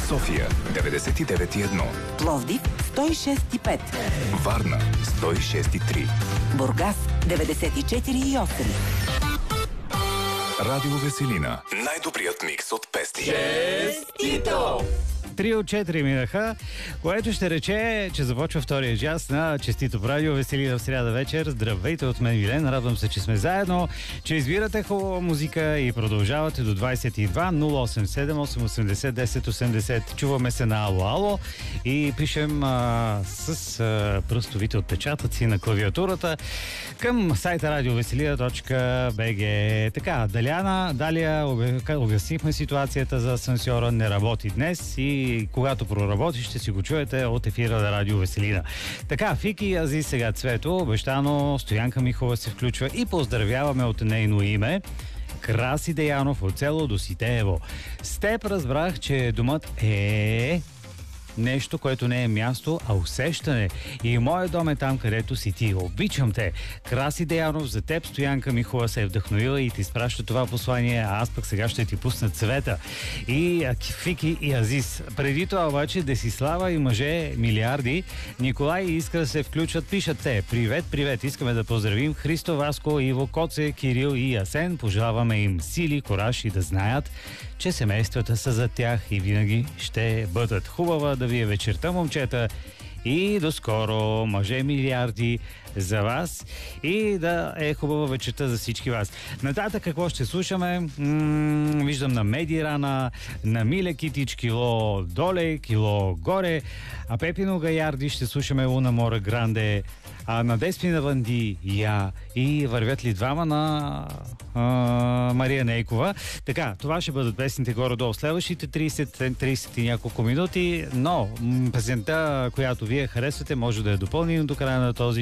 София 99,1. Пловдив 106,5. Варна 106,3. Бургас 94,8. Радио Веселина. Най-добрият микс от песни. Честито! 3 от 4 минаха, което ще рече, че започва втория час на Честито радио Веселина в сряда вечер. Здравейте от мен, Вилен. Радвам се, че сме заедно, че избирате хубава музика и продължавате до 22 087 880 1080. Чуваме се на Ало и пишем с пръстовите отпечатъци на клавиатурата към сайта radioveselina.bg. Така, Далия, обяснихме ситуацията за асансьора, не работи днес и когато проработи, ще си го чуете от ефира на Радио Веселина. Така, Фики Азис сега Цвето, обещано Стоянка Михова се включва и поздравяваме от нейно име Краси Деянов от село Доситеево. С теб разбрах, че думът е нещо, което не е място, а усещане. И моят дом е там, където си ти. Обичам те. Краси Деянов, за теб Стоянка Михова се е вдъхновила и ти изпраща това послание, а аз пък сега ще ти пусна Цвета. И Фики и Азис. Преди това обаче Десислава и мъже милиарди, Николай и Искра се включват, пишат те. Привет, искаме да поздравим Христо, Васко, Иво, Коце, Кирил и Асен. Пожелаваме им сили, кораж и да знаят, че семействата са за тях и винаги ще бъдат. Хубава да ви е вечерта, момчета. И до скоро, мъже милиарди за вас и да е хубава вечерта за всички вас. Нататък какво ще слушаме? Виждам на Меди Рана, на Миле Китич, кило доле, кило горе, а Пепино Гаярди ще слушаме Луна Мора Гранде, а на Деспина Ванди и вървят ли двама на Мария Нейкова. Така, това ще бъдат песните горе-долу следващите 30 и няколко минути, но песента, която вие харесвате, може да я допълним до края на този